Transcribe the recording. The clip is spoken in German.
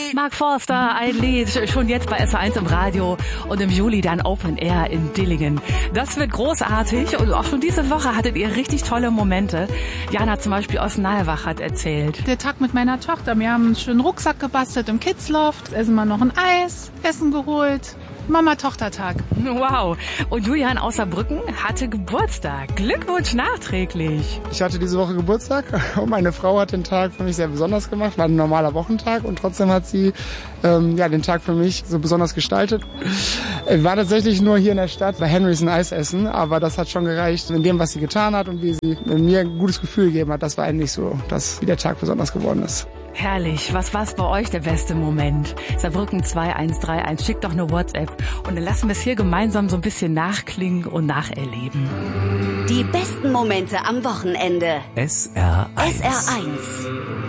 Mark Forster, ein Lied, schon jetzt bei SR1 im Radio und im Juli dann Open Air in Dillingen. Das wird großartig und auch schon diese Woche hattet ihr richtig tolle Momente. Jana zum Beispiel aus Nalbach hat erzählt. Der Tag mit meiner Tochter, wir haben einen schönen Rucksack gebastelt im Kidsloft, essen wir noch ein Eis, Essen geholt. Mama-Tochter-Tag. Wow. Und Julian aus Saarbrücken hatte Geburtstag. Glückwunsch nachträglich. Ich hatte diese Woche Geburtstag und meine Frau hat den Tag für mich sehr besonders gemacht. War ein normaler Wochentag und trotzdem hat sie den Tag für mich so besonders gestaltet. War tatsächlich nur hier in der Stadt bei Henrys ein Eis essen, aber das hat schon gereicht in dem, was sie getan hat und wie sie mir ein gutes Gefühl gegeben hat. Das war eigentlich so, wie der Tag besonders geworden ist. Herrlich. Was war's bei euch der beste Moment? Saarbrücken 2131. Schickt doch eine WhatsApp und dann lassen wir es hier gemeinsam so ein bisschen nachklingen und nacherleben. Die besten Momente am Wochenende. SR1. SR1.